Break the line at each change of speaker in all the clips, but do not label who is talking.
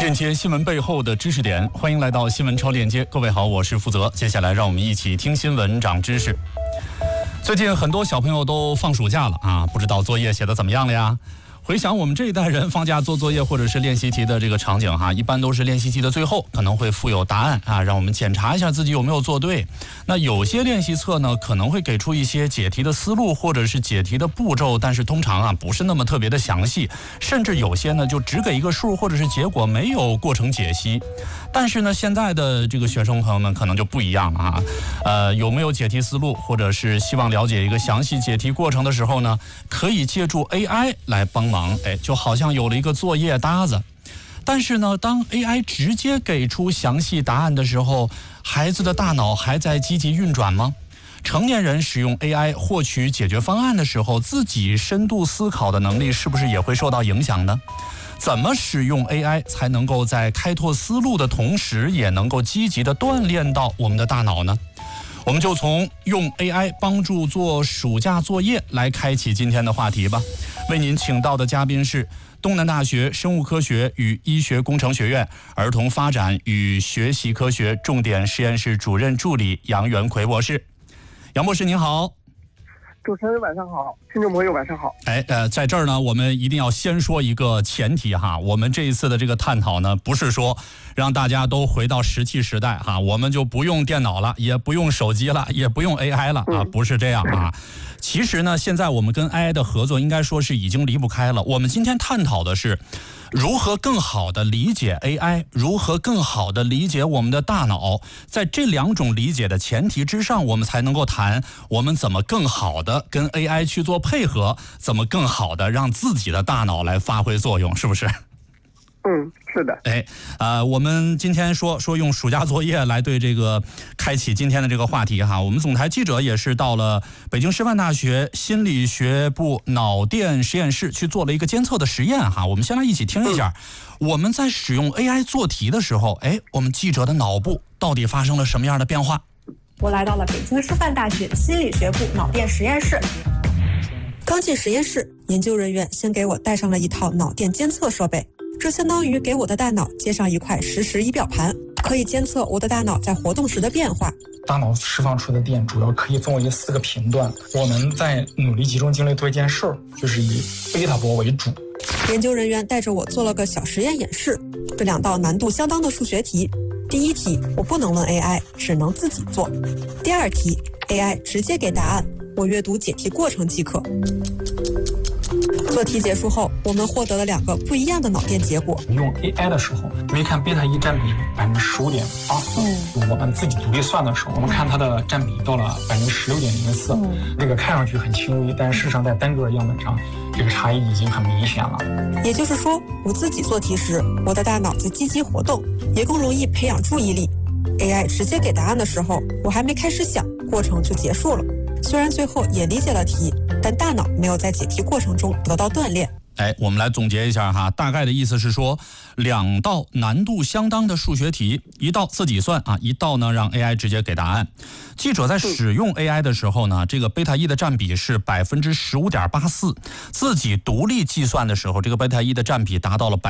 链接新闻背后的知识点，欢迎来到新闻超链接。各位好，我是负责。接下来让我们一起听新闻长知识。最近很多小朋友都放暑假了啊，不知道作业写得怎么样了呀？回想我们这一代人放假做作业或者是练习题的这个场景哈，一般都是练习题的最后可能会附有答案啊，让我们检查一下自己有没有做对。那有些练习册呢可能会给出一些解题的思路或者是解题的步骤，但是通常啊不是那么特别的详细，甚至有些呢就只给一个数或者是结果，没有过程解析。但是呢现在的这个学生朋友们可能就不一样了啊，有没有解题思路或者是希望了解一个详细解题过程的时候呢，可以借助 AI 来帮忙，就好像有了一个作业搭子。但是呢，当 AI 直接给出详细答案的时候，孩子的大脑还在积极运转吗？成年人使用 AI 获取解决方案的时候，自己深度思考的能力是不是也会受到影响呢？怎么使用 AI 才能够在开拓思路的同时，也能够积极地锻炼到我们的大脑呢？我们就从用 AI 帮助做暑假作业来开启今天的话题吧。为您请到的嘉宾是东南大学生物科学与医学工程学院儿童发展与学习科学重点实验室主任助理杨元奎博士。杨博士您好。
主持人晚上好，听众朋友晚上好。
在这儿呢，我们一定要先说一个前提哈，我们这一次的这个探讨呢，不是说让大家都回到石器时代哈，我们就不用电脑了，也不用手机了，也不用 AI 了啊，不是这样啊。其实呢，现在我们跟 AI 的合作应该说是已经离不开了。我们今天探讨的是如何更好地理解 AI， 如何更好地理解我们的大脑。在这两种理解的前提之上，我们才能够谈我们怎么更好地跟 AI 去做配合，怎么更好地让自己的大脑来发挥作用，是不是？
是的。
我们今天说用暑假作业来对这个开启今天的这个话题哈。我们总台记者也是到了北京师范大学心理学部脑电实验室去做了一个监测的实验哈。我们先来一起听一下，我们在使用 AI 做题的时候，我们记者的脑部到底发生了什么样的变化？
我来到了北京师范大学心理学部脑电实验室。刚进实验室，研究人员先给我带上了一套脑电监测设备。这相当于给我的大脑接上一块实时仪表盘，可以监测我的大脑在活动时的变化。
大脑释放出的电主要可以分为4个频段，我们在努力集中精力做一件事儿，就是以贝塔波为主。
研究人员带着我做了个小实验演示，这2道难度相当的数学题。第一题我不能问 AI， 只能自己做。第2题 AI 直接给答案，我阅读解题过程即可。做题结束后，我们获得了2个不一样的脑电结果。
用 AI 的时候，因为看贝塔1占比15.84%，我们自己独立算的时候，我们看它的占比到了16.04%。这个看上去很轻微，但事实上在单个样本上，这个差异已经很明显了。
也就是说，我自己做题时，我的大脑在积极活动，也更容易培养注意力。AI 直接给答案的时候，我还没开始想，过程就结束了。虽然最后也理解了题，但大脑没有在解题过程中得到锻炼。
我们来总结一下哈，大概的意思是说，2道难度相当的数学题，一道自己算啊，一道呢让 AI 直接给答案。记者在使用 AI 的时候呢，这个贝塔1的占比是15.84%，自己独立计算的时候，这个贝塔1的占比达到了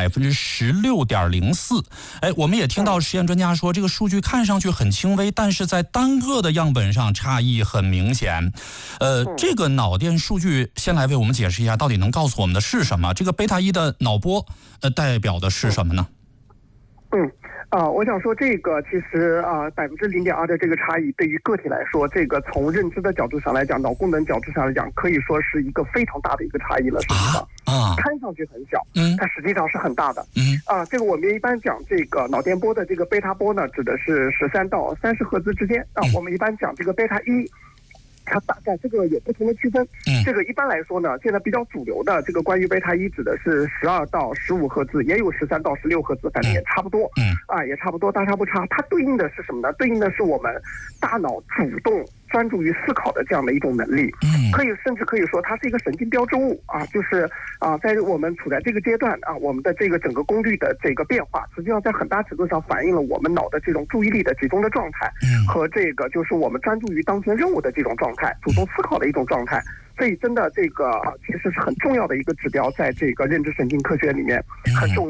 16.04%。我们也听到实验专家说，这个数据看上去很轻微，但是在单个的样本上差异很明显。这个脑电数据先来为我们解释一下，到底能告诉我们的是什么？这个贝塔1的脑波代表的是什么呢？
我想说这个其实0.2%的这个差异对于个体来说，这个从认知的角度上来讲，脑功能角度上来讲，可以说是一个非常大的一个差异了。实际上看上去很小，但实际上是很大的。这个我们一般讲这个脑电波的这个贝塔波呢，指的是13到30赫兹之间。我们一般讲这个贝塔1。它大概这个有不同的区分。这个一般来说呢，现在比较主流的这个关于贝塔1指的是12到15赫兹，也有13到16赫兹，反正也差不多。也差不多，大差不差。它对应的是什么呢？对应的是我们大脑主动专注于思考的这样的一种能力。甚至可以说它是一个神经标志物啊，就是在我们处在这个阶段啊，我们的这个整个功率的这个变化，实际上在很大程度上反映了我们脑的这种注意力的集中的状态，和这个就是我们专注于当前任务的这种状态，主动思考的一种状态。所以真的这个其实是很重要的一个指标，在这个认知神经科学里面很重要。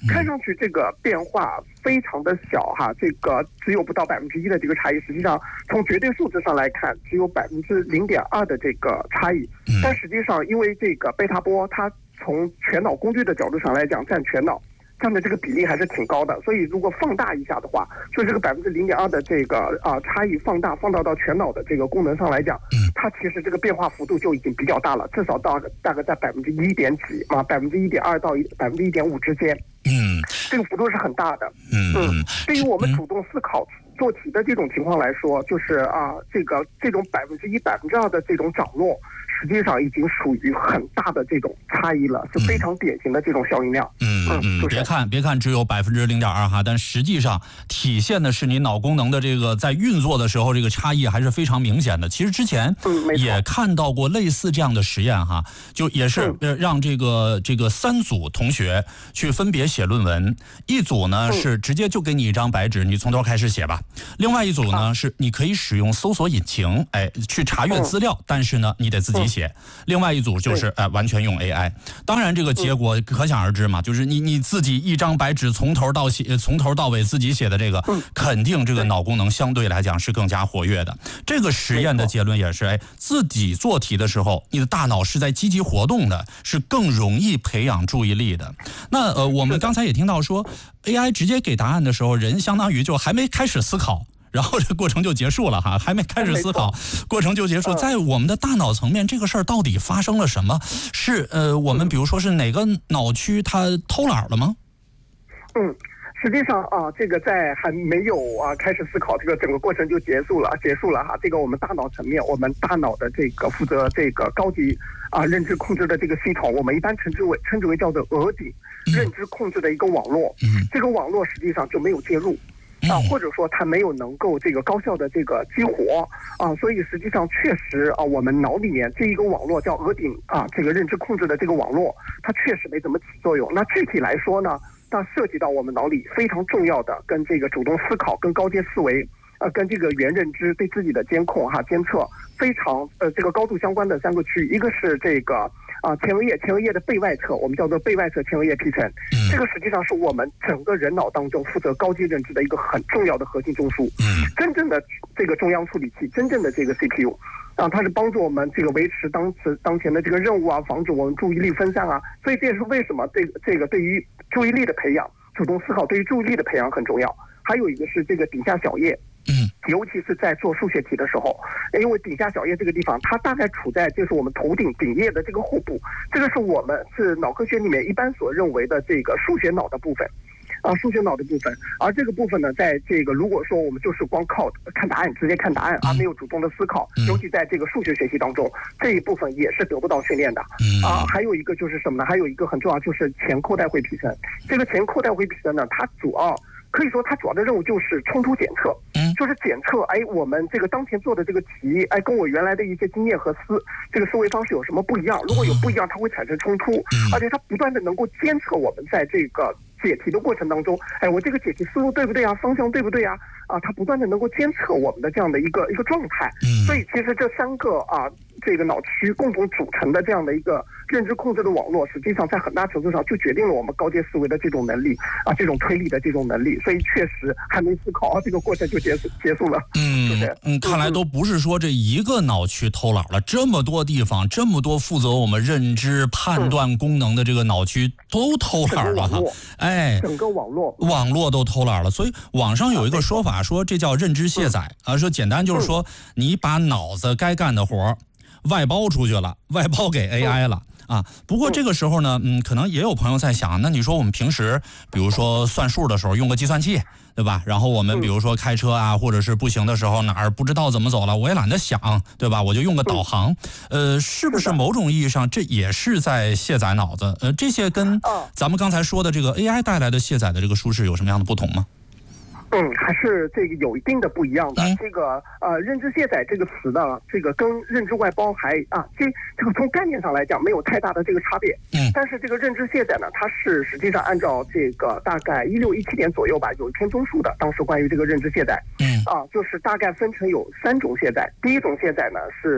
看上去这个变化非常的小哈，这个只有不到1%的这个差异，实际上从绝对数字上来看，只有0.2%的这个差异。但实际上，因为这个贝塔波它从全脑工具的角度上来讲，占全脑占的这个比例还是挺高的，所以如果放大一下的话，就这个0.2%的这个差异放大到全脑的这个功能上来讲，它其实这个变化幅度就已经比较大了，至少大概在1点几啊，1.2%到1.5%之间。这个幅度是很大的。对于我们主动思考做题的这种情况来说，就是这种1%、2%的这种掌握，实际上已经属于很大的这种差异了，是非常典型的这种效应量。
别看只有0.2%哈，但实际上体现的是你脑功能的这个在运作的时候，这个差异还是非常明显的。其实之前也看到过类似这样的实验哈，就也是让这个3组同学去分别写论文，一组呢是直接就给你一张白纸，你从头开始写吧；另外一组呢是你可以使用搜索引擎去查阅资料，但是呢你得自己写；另外一组就是完全用 AI。当然这个结果可想而知嘛，就是你自己一张白纸从头到尾自己写的这个，肯定这个脑功能相对来讲是更加活跃的。这个实验的结论也是，自己做题的时候，你的大脑是在积极活动的，是更容易培养注意力的。那我们刚才也听到说 ，AI 直接给答案的时候，人相当于就还没开始思考。然后这过程就结束了哈，还没开始思考，过程就结束。在我们的大脑层面，这个事儿到底发生了什么？是我们比如说是哪个脑区它偷懒了吗？
实际上这个在还没有开始思考，这个整个过程就结束了哈。这个我们大脑层面，我们大脑的这个负责这个高级认知控制的这个系统，我们一般称之为叫做额顶认知控制的一个网络。这个网络实际上就没有介入。或者说它没有能够这个高效的这个激活所以实际上确实我们脑里面这一个网络叫额顶这个认知控制的这个网络，它确实没怎么起作用。那具体来说呢，它涉及到我们脑里非常重要的跟这个主动思考、跟高阶思维跟这个原认知对自己的监控监测非常这个高度相关的3个区域。一个是这个前额叶的背外侧，我们叫做背外侧前额叶皮层，这个实际上是我们整个人脑当中负责高阶认知的一个很重要的核心中枢，真正的这个中央处理器，真正的这个 CPU，它是帮助我们这个维持当前的这个任务防止我们注意力分散所以这也是为什么这个对于注意力的培养，主动思考对于注意力的培养很重要。还有一个是这个顶下小叶。尤其是在做数学题的时候，因为顶下小叶这个地方，它大概处在就是我们头顶叶的这个后部，这个是脑科学里面一般所认为的这个数学脑的部分，数学脑的部分。而这个部分呢，在这个如果说我们就是光靠看答案，直接看答案没有主动的思考，尤其在这个数学学习当中，这一部分也是得不到训练的。还有一个就是什么呢？还有一个很重要就是前扣带回皮层。这个前扣带回皮层呢，它可以说它主要的任务就是冲突检测，就是检测我们这个当前做的这个题跟我原来的一些经验和这个思维方式有什么不一样，如果有不一样它会产生冲突，而且它不断的能够监测我们在这个解题的过程当中，我这个解题思路对不对方向对不对它不断的能够监测我们的这样的一个状态。所以其实这3个这个脑区共同组成的这样的一个认知控制的网络，实际上在很大程度上就决定了我们高阶思维的这种能力这种推理的这种能力。所以确实还没思考这个过程就结束了。
看来都不是说这一个脑区偷懒了，这么多地方，这么多负责我们认知判断功能的这个脑区都偷懒了哈。
整个网
络都偷懒了。所以网上有一个说法，说这叫认知卸载说简单就是说你把脑子该干的活外包出去了，外包给 AI 了不过这个时候呢，可能也有朋友在想，那你说我们平时比如说算数的时候用个计算器，对吧？然后我们比如说开车或者是步行的时候哪儿不知道怎么走了，我也懒得想，对吧？我就用个导航。是不是某种意义上这也是在卸载脑子？这些跟咱们刚才说的这个 AI 带来的卸载的这个舒适有什么样的不同吗？
还是这个有一定的不一样的。这个认知卸载这个词呢，这个跟认知外包还这个从概念上来讲没有太大的这个差别。但是这个认知卸载呢，它是实际上按照这个大概16、17年左右吧，有一篇综述的，当时关于这个认知卸载。就是大概分成有3种卸载。第一种卸载呢是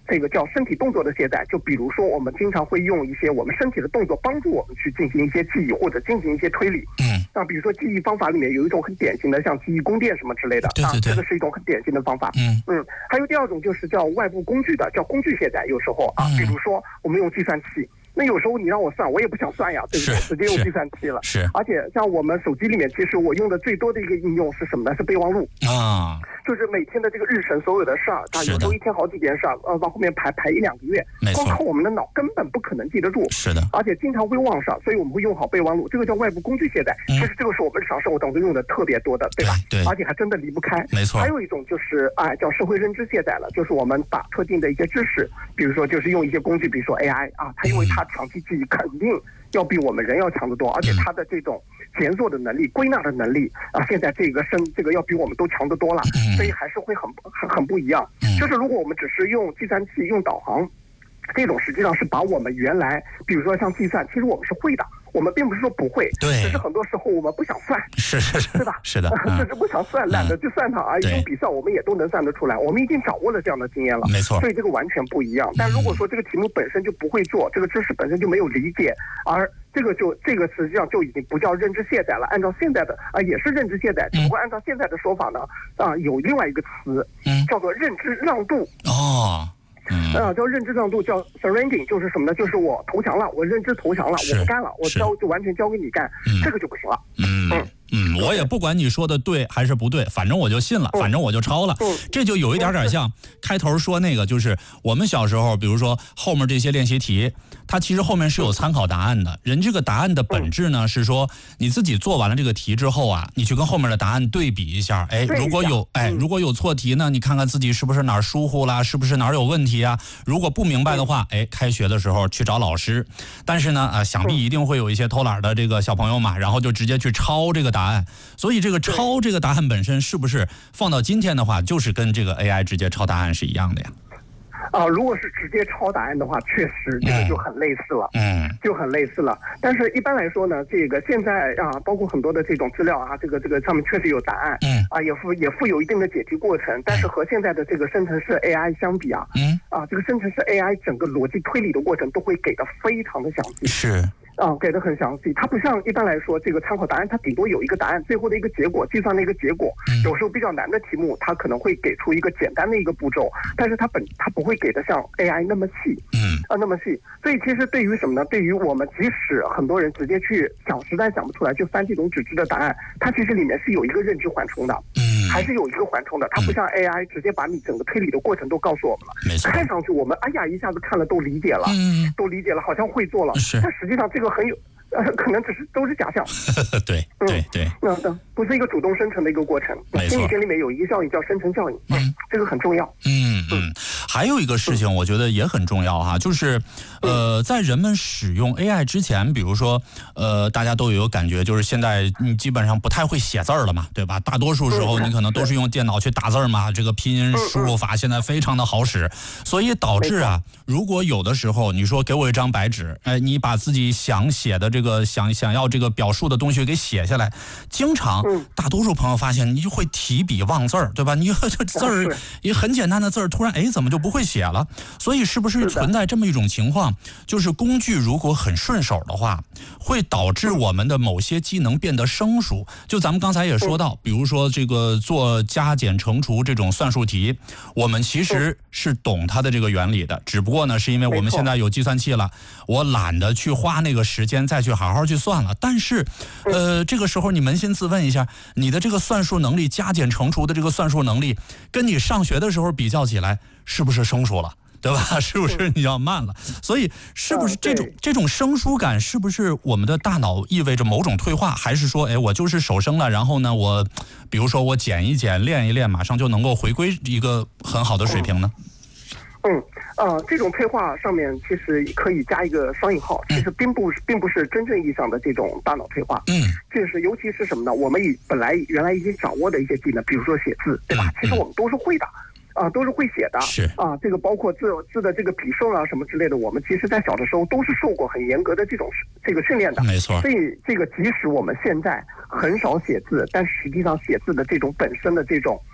这个叫身体动作的卸载，就比如说我们经常会用一些我们身体的动作帮助我们去进行一些记忆或者进行一些推理。那比如说记忆方法里面有一种很典型的像记忆宫殿什么之类的，
对，
这个是一种很典型的方法。还有第二种就是叫外部工具的，叫工具卸载，有时候比如说我们用计算器。那有时候你让我算，我也不想算呀，对不对？直接用计算器了。
是。
而且像我们手机里面，其实我用的最多的一个应用是什么呢？是备忘录
啊，
就是每天的这个日程所有的事儿，有时候一天好几件事儿，往后面排1-2个月，光靠我们的脑根本不可能记得住。
是的。
而且经常会忘上，所以我们会用好备忘录，这个叫外部工具卸载。其实这个是我们日常生活当中用的特别多的，对吧？
对。
而且还真的离不开。
没错。
还有一种就是叫社会认知卸载了，就是我们把特定的一些知识，比如说就是用一些工具，比如说 AI 它因为它长期记忆肯定要比我们人要强得多，而且它的这种检索的能力、归纳的能力现在这个要比我们都强得多了，所以还是会很不一样。就是如果我们只是用计算器、用导航，这种实际上是把我们原来，比如说像计算，其实我们是会的。我们并不是说不会，
对，
只是很多时候我们不想算，
是，
对吧？
是的，
只是不想算，懒得去算它而已。用笔算我们也都能算得出来，我们已经掌握了这样的经验了，
没错。
所以这个完全不一样。但如果说这个题目本身就不会做，这个知识本身就没有理解，而这个实际上就已经不叫认知卸载了。按照现在的也是认知卸载，只不过按照现在的说法呢，有另外一个词，叫做认知让渡。叫认知让渡，叫 surrendering， 就是什么呢？就是我投降了，我认知投降了，我不干了，我就完全交给你干，这个就不行了。
我也不管你说的对还是不对，反正我就信了，反正我就抄了。这就有一点像开头说那个，就是我们小时候，比如说后面这些练习题，它其实后面是有参考答案的。人这个答案的本质呢，是说你自己做完了这个题之后你去跟后面的答案对比一下。如果有错题呢，你看看自己是不是哪儿疏忽啦，是不是哪儿有问题啊？如果不明白的话，开学的时候去找老师。但是呢，想必一定会有一些偷懒的这个小朋友嘛，然后就直接去抄这个答案。所以这个抄这个答案本身是不是放到今天的话，就是跟这个 AI 直接抄答案是一样的呀？
如果是直接抄答案的话，确实这个就很类似了，就很类似了。但是一般来说呢，这个现在包括很多的这种资料这个上面确实有答案，也附有一定的解题过程。但是和现在的这个生成式 AI 相比这个生成式 AI 整个逻辑推理的过程都会给的非常的详细。
是。
给的很详细，它不像一般来说这个参考答案，它顶多有一个答案，最后的一个结果，计算的一个结果。有时候比较难的题目，它可能会给出一个简单的一个步骤，但是它不会给的像 AI 那么细，那么细。所以其实对于什么呢？对于我们，即使很多人直接去实在想不出来，就翻这种纸质的答案，它其实里面是有一个认知缓冲的，还是有一个缓冲的。它不像 AI 直接把你整个推理的过程都告诉我们了，看上去我们一下子看了都理解了，好像会做了，但实际上这个很有。可能都是假象。
对，
不是一个主动生成的一个过程。心理学里面有一个效应叫生成效应，这个很重要。
还有一个事情，我觉得也很重要就是在人们使用 AI 之前，比如说大家都有感觉，就是现在你基本上不太会写字了嘛，对吧？大多数时候你可能都是用电脑去打字嘛，这个拼音输入法现在非常的好使，所以导致如果有的时候你说给我一张白纸，你把自己想写的这个想要这个表述的东西给写下来，经常大多数朋友发现你就会提笔忘字儿，对吧？你这字儿也很简单的字儿，突然怎么就不会写了？所以是不是存在这么一种情况，就是工具如果很顺手的话，会导致我们的某些技能变得生疏？就咱们刚才也说到，比如说这个做加减乘除这种算术题，我们其实是懂它的这个原理的，只不过呢是因为我们现在有计算器了，我懒得去花那个时间再去好好去算了。但是这个时候你扪心自问一下，你的这个算术能力，加减乘除的这个算术能力，跟你上学的时候比较起来，是不是生疏了？对吧？是不是你要慢了？所以是不是这种生疏感，是不是我们的大脑意味着某种退化？还是说我就是手生了，然后呢我比如说我减一减练一练，马上就能够回归一个很好的水平呢？
这种退化上面其实可以加一个双引号，其实并不是真正意义上的这种大脑退化。就是尤其是什么呢？我们原来已经掌握的一些技能，比如说写字，对吧？其实我们都是会的。都是会写的，
是
这个包括字的这个笔顺什么之类的，我们其实在小的时候都是受过很严格的这个训练的，
没错。
所以这个即使我们现在很少写字，但实际上写字的这种本身的这种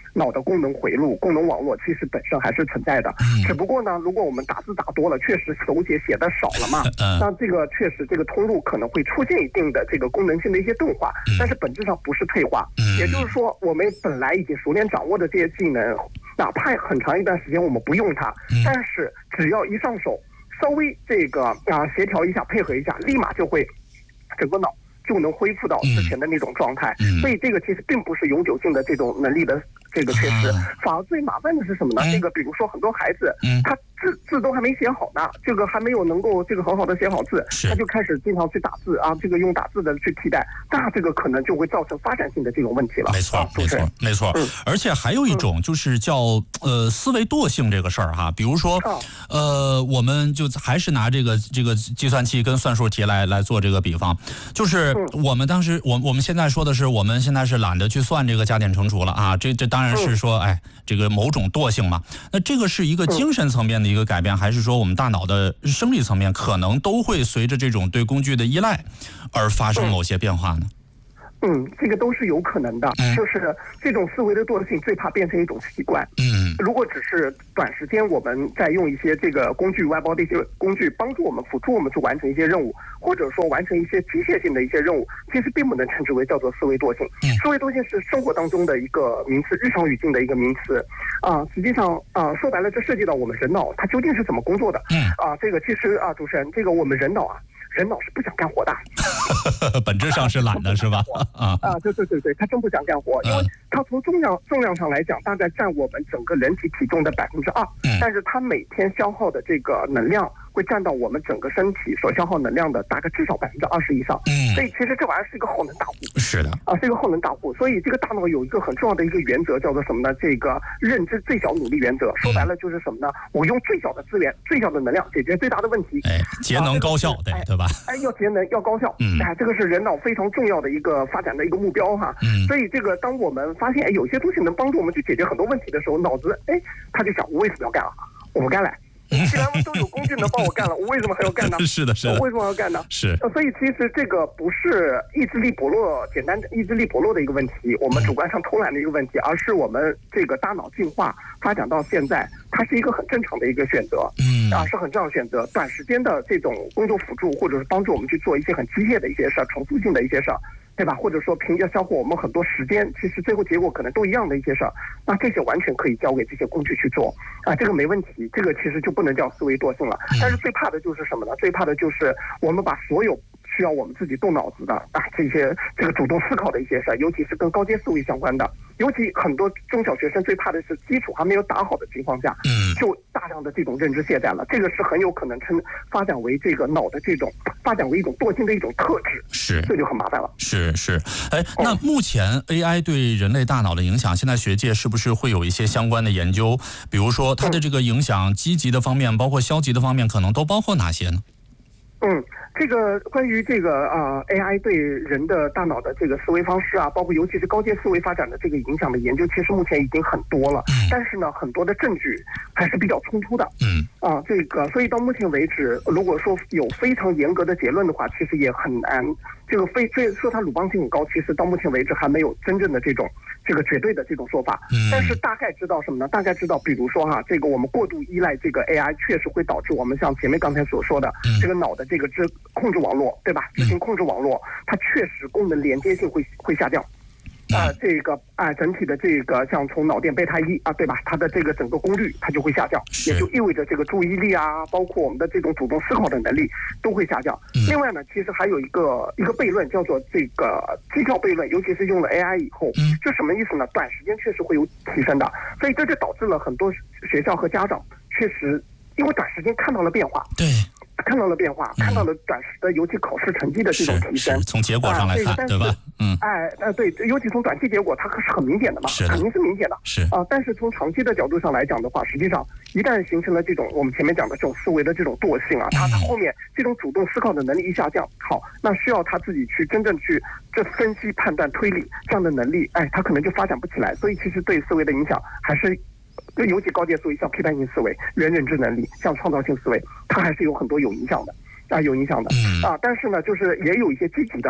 脑的功能回路、功能网络其实本身还是存在的，只不过呢，如果我们打字打多了，确实手写的少了嘛，那这个确实这个通路可能会出现一定的这个功能性的一些钝化，但是本质上不是退化，也就是说我们本来已经熟练掌握的这些技能，哪怕很长一段时间我们不用它，但是只要一上手，稍微这个协调一下、配合一下，立马就会整个脑就能恢复到之前的那种状态，所以这个其实并不是永久性的这种能力的这个缺失，反而最麻烦的是什么呢？这个比如说很多孩子，他字都还没写好呢，这个还没有能够这个很好的写好字，他就开始经常去打字啊，这个用打字的去替代，那这个可能就会造成发展性的这种问题了。
没错。而且还有一种就是叫思维惰性这个事儿哈，比如说我们就还是拿这个计算器跟算术题来做这个比方，就是我们当时我们现在说的是我们现在是懒得去算这个加减乘除了啊，这当然是说这个某种惰性嘛。那这个是一个精神层面的一个改变，还是说我们大脑的生理层面可能都会随着这种对工具的依赖而发生某些变化呢？
这个都是有可能的，就是这种思维的惰性最怕变成一种习惯。如果只是短时间我们在用一些这个工具外包的一些工具帮助我们辅助我们去完成一些任务，或者说完成一些机械性的一些任务，其实并不能称之为叫做思维惰性。思维惰性是生活当中的一个名词，日常语境的一个名词实际上说白了，这涉及到我们人脑它究竟是怎么工作的。这个其实主持人，这个我们人脑是不想干活的，
本质上是懒的是吧？
对，他真不想干活，因为他从重量上来讲，大概占我们整个人体体重的2%，但是他每天消耗的这个能量会占到我们整个身体所消耗能量的大概至少20%以上。所以其实这玩意儿是一个耗能大户。是的是一个耗能大户。所以这个大脑有一个很重要的一个原则，叫做什么呢？这个认知最小努力原则。说白了就是什么呢？我用最小的资源、最小的能量解决最大的问题。
节能高效，对吧？
要节能，要高效。这个是人脑非常重要的一个发展的一个目标哈。所以这个当我们发现有些东西能帮助我们去解决很多问题的时候，脑子他就想，我为什么要干啊？我不干了。既然都有工具能帮我干了，我为什么还要干呢？是的，我为什么要干呢？所以其实这个不是意志力薄弱，简单的意志力薄弱的一个问题，我们主观上偷懒的一个问题，而是我们这个大脑进化发展到现在，它是一个很正常的一个选择，是很正常的选择。短时间的这种工作辅助，或者是帮助我们去做一些很机械的一些事儿，重复性的一些事儿，对吧？或者说凭借消耗我们很多时间，其实最后结果可能都一样的一些事儿，那这些完全可以交给这些工具去做这个没问题，这个其实就不能叫思维惰性了。但是最怕的就是什么呢？最怕的就是我们把所有需要我们自己动脑子的这个主动思考的一些事儿，尤其是跟高阶思维相关的，尤其很多中小学生最怕的是基础还没有打好的情况下，就大量的这种认知懈怠了，这个是很有可能发展为这个脑的这种发展为一种惰性的一种特质，这就很麻烦了。
那目前 AI 对人类大脑的影响，现在学界是不是会有一些相关的研究？比如说它的这个影响，积极的方面，包括消极的方面，可能都包括哪些呢？
这个关于这个AI 对人的大脑的这个思维方式包括尤其是高阶思维发展的这个影响的研究，其实目前已经很多了，但是呢，很多的证据还是比较冲突的。这个所以到目前为止，如果说有非常严格的结论的话，其实也很难。这个说它鲁棒性很高，其实到目前为止还没有真正的这个绝对的这种说法。但是大概知道什么呢？大概知道，比如说这个我们过度依赖这个 AI，确实会导致我们像前面刚才所说的这个脑的这个控制网络，对吧？执行控制网络，它确实功能连接性会下降。整体的这个像从脑电贝塔1对吧？它的这个整个功率它就会下降，也就意味着这个注意力包括我们的这种主动思考的能力都会下降。另外呢，其实还有一个悖论叫做这个绩效悖论，尤其是用了 AI 以后，这什么意思呢？短时间确实会有提升的，所以这就导致了很多学校和家长确实因为短时间看到了变化，看到了短时的尤其考试成绩的这种提升，
从结果上来看，对吧？
对，尤其从短期结果，它是很明显的嘛，肯定是明显的。但是从长期的角度上来讲的话，实际上一旦形成了这种我们前面讲的这种思维的这种惰性它后面这种主动思考的能力一下降，那需要他自己去真正去分析、判断、推理这样的能力，他可能就发展不起来。所以其实对思维的影响还是。尤其高阶思维，像批判性思维、认知能力，像创造性思维，它还是有很多有影响的。但是呢，就是也有一些积极的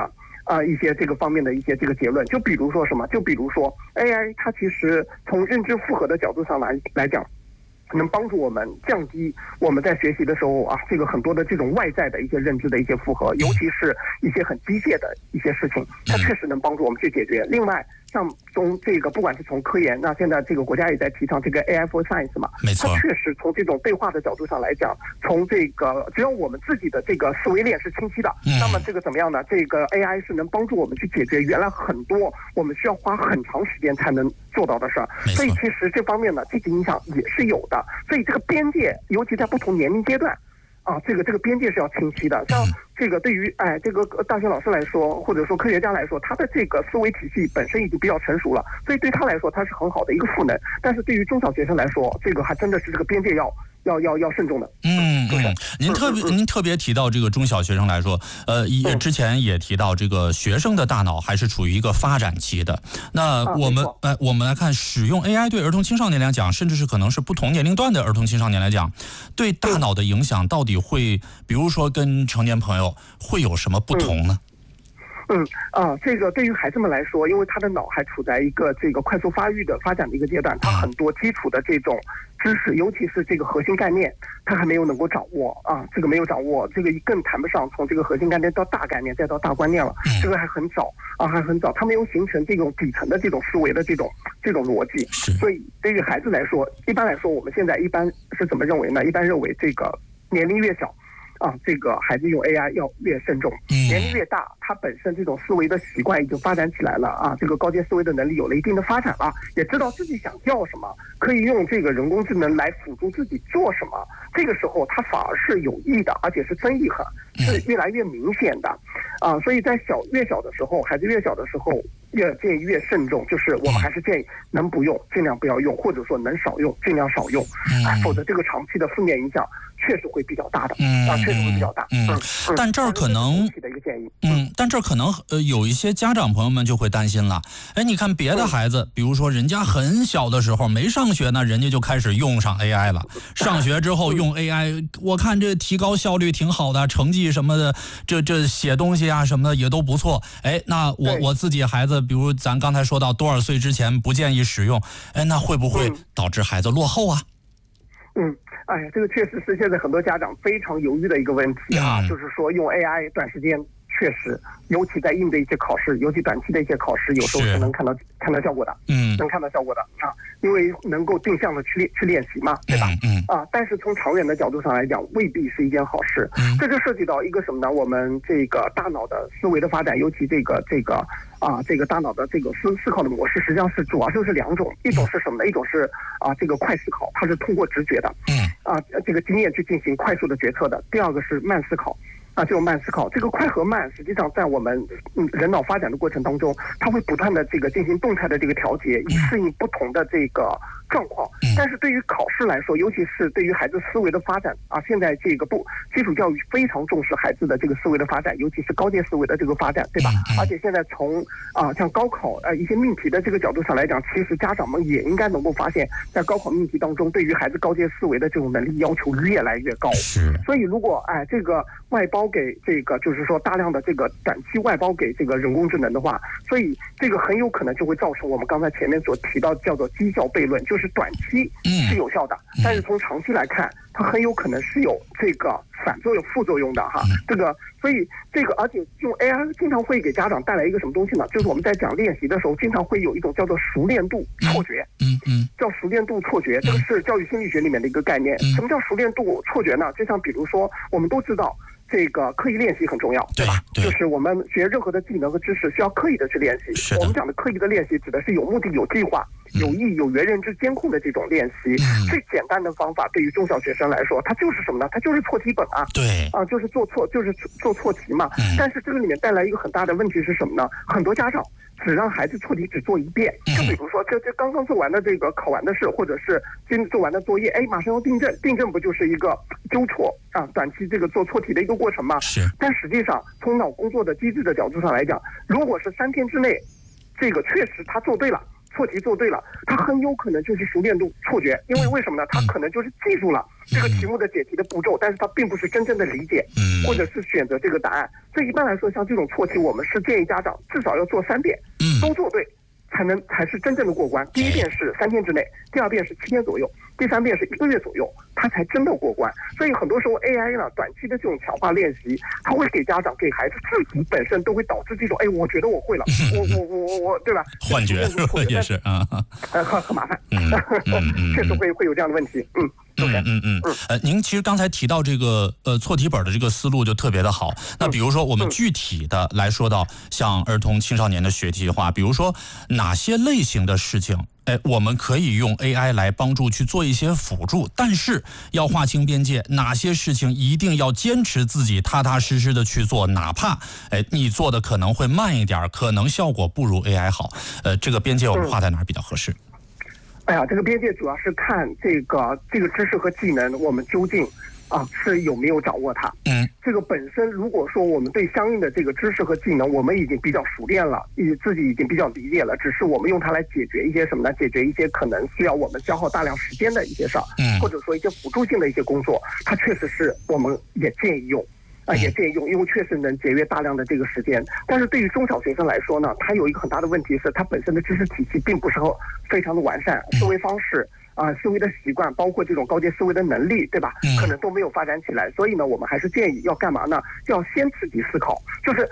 一些这个方面的一些这个结论。就比如说什么？就比如说 AI 它其实从认知负荷的角度上来讲，能帮助我们降低我们在学习的时候这个很多的这种外在的一些认知的一些负荷，尤其是一些很机械的一些事情，它确实能帮助我们去解决。另外，像从这个不管是从科研，那现在这个国家也在提倡这个 AI for Science 嘛，
没错，
它确实从这种对话的角度上来讲，从这个只要我们自己的这个思维链是清晰的，那么这个怎么样呢？这个 AI 是能帮助我们去解决原来很多我们需要花很长时间才能做到的事儿。所以其实这方面呢，积极影响也是有的。所以这个边界，尤其在不同年龄阶段。这个边界是要清晰的。像这个对于这个大学老师来说，或者说科学家来说，他的这个思维体系本身已经比较成熟了，所以对他来说，他是很好的一个赋能。但是对于中小学生来说，这个还真的是这个边界要慎重的。
您特别提到这个中小学生来说，之前也提到这个学生的大脑还是处于一个发展期的。那我们来看，使用 AI 对儿童青少年来讲，甚至是可能是不同年龄段的儿童青少年来讲，对大脑的影响到底会，比如说跟成年朋友会有什么不同呢？
这个对于孩子们来说，因为他的脑还处在一个这个快速发展的一个阶段，他很多基础的这种知识，尤其是这个核心概念，他还没有能够掌握这个没有掌握，这个更谈不上从这个核心概念到大概念再到大观念了，这个还很早，他没有形成这种底层的这种思维的这种逻辑。所以对于孩子来说，一般来说我们现在一般是怎么认为呢？一般认为这个年龄越小这个孩子用 AI 要越慎重，年龄越大，他本身这种思维的习惯已经发展起来了这个高阶思维的能力有了一定的发展了，也知道自己想要什么，可以用这个人工智能来辅助自己做什么。这个时候他反而是有益的，而且是增益是越来越明显的所以在越小的时候，孩子越小的时候越建议越慎重，就是我们还是建议能不用尽量不要用，或者说能少用尽量少用否则这个长期的负面影响确实会比较大的确实会比较大。
但这儿可能但这儿可能有一些家长朋友们就会担心了。你看别的孩子，比如说人家很小的时候没上学呢，人家就开始用上 AI 了。上学之后用 AI，我看这提高效率挺好的，成绩什么的，这写东西什么的也都不错。那我自己孩子，比如咱刚才说到多少岁之前不建议使用，那会不会导致孩子落后啊？
这个确实是现在很多家长非常犹豫的一个问题就是说用 AI 短时间确实，尤其在应对一些考试，尤其短期的一些考试，有时候是能看到效果的，能看到效果的因为能够定向的去练习嘛，对吧？但是从长远的角度上来讲，未必是一件好事。这就涉及到一个什么呢？我们这个大脑的思维的发展，尤其这个大脑的这个思考的模式，实际上是主要就是两种，一种是什么呢？一种是这个快思考，它是通过直觉的，这个经验去进行快速的决策的。第二个是慢思考。这种慢思考，这个快和慢，实际上在我们人脑发展的过程当中，它会不断的这个进行动态的这个调节，以适应不同的这个状况。但是对于考试来说，尤其是对于孩子思维的发展现在这个基础教育非常重视孩子的这个思维的发展，尤其是高阶思维的这个发展，对吧？而且现在从像高考一些命题的这个角度上来讲，其实家长们也应该能够发现，在高考命题当中，对于孩子高阶思维的这种能力要求越来越高。所以如果这个外包给这个就是说大量的这个短期外包给这个人工智能的话，所以这个很有可能就会造成我们刚才前面所提到叫做绩效悖论，就是短期是有效的，但是从长期来看，它很有可能是有这个反作用、副作用的这个，所以这个而且用 AI 经常会给家长带来一个什么东西呢？就是我们在讲练习的时候，经常会有一种叫做熟练度错觉，叫熟练度错觉，这个是教育心理学里面的一个概念。什么叫熟练度错觉呢？就像比如说，我们都知道。这个刻意练习很重要，对吧？就是我们学任何的技能和知识需要刻意的去练习。我们讲的刻意的练习，指的是有目的、有计划、有意、有原认知监控的这种练习。最简单的方法，对于中小学生来说，它就是什么呢？它就是错题本就是做错题嘛。但是这个里面带来一个很大的问题是什么呢？很多家长只让孩子错题只做一遍，就比如说这刚刚做完的这个考完的试，或者是今做完的作业，马上要订正，订正不就是一个纠错短期这个做错题的一个过程吗？但实际上从脑工作的机制的角度上来讲，如果是3天之内，这个确实他做对了， 错题做对了，他很有可能就是熟练度错觉，因为什么呢？他可能就是记住了这个题目的解题的步骤，但是他并不是真正的理解，或者是选择这个答案。所以一般来说，像这种错题，我们是建议家长至少要做3遍，都做对，才是真正的过关。第一遍是3天之内，第2遍是7天左右，第3遍是1个月左右，他才真的过关。所以很多时候 AI 呢，短期的这种强化练习，它会给家长、给孩子自己本身都会导致这种，我觉得我会了，我对吧？
幻觉也是啊，
很麻烦，确实会有这样的问题，
您其实刚才提到这个错题本的这个思路就特别的好。那比如说我们具体的来说到像儿童青少年的学题的话，比如说哪些类型的事情，我们可以用 AI 来帮助去做一些辅助，但是要划清边界，哪些事情一定要坚持自己踏踏实实的去做，哪怕你做的可能会慢一点，可能效果不如 AI 好，这个边界我们画在哪儿比较合适？
这个边界主要是看这个知识和技能，我们究竟是有没有掌握它。这个本身如果说我们对相应的这个知识和技能，我们已经比较熟练了，自己已经比较理解了，只是我们用它来解决一些什么呢？解决一些可能需要我们消耗大量时间的一些事儿，或者说一些辅助性的一些工作，它确实是我们也建议用。也建议用，因为确实能节约大量的这个时间。但是对于中小学生来说呢，它有一个很大的问题是，它本身的知识体系并不是非常的完善，思维方式思维的习惯，包括这种高阶思维的能力，对吧？可能都没有发展起来。所以呢，我们还是建议要干嘛呢？要先刺激思考，就是